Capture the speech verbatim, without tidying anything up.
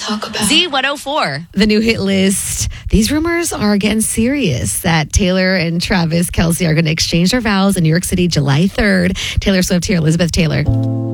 talk about. Z one oh four. The new hit list. These rumors are getting serious that Taylor and Travis Kelce are going to exchange their vows in New York City July third. Taylor Swift here, Elizabeth Taylor.